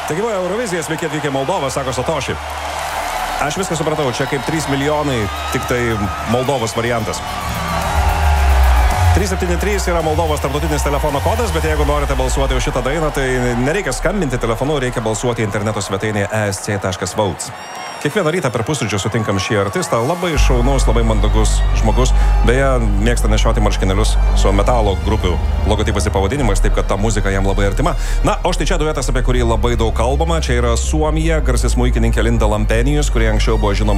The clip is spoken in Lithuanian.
Taigi, Eurovizija, sveiki atvykę Moldovą, sako Satoshi. Aš viską supratau, čia kaip 3 milijonai, tik tai Moldovos variantas. 373 yra Moldovos tarptautinis telefono kodas, bet jeigu norite balsuoti už šitą dainą, tai nereikia skambinti telefonu, reikia balsuoti interneto svetainėje esc.votes. Kiekvieną rytą per pusryčius sutinkam šį artistą, labai šaunus, labai mandagus žmogus, beje, mėgsta nešioti marškinėlius su metalo grupių logotipas ir pavadinimas, taip kad ta muzika jam labai artima. Na, o štai čia duetas, apie kurį labai daug kalbama, čia yra Suomija, garsi smuikininkė Linda Lampenius, kurie anksčiau buvo žinoma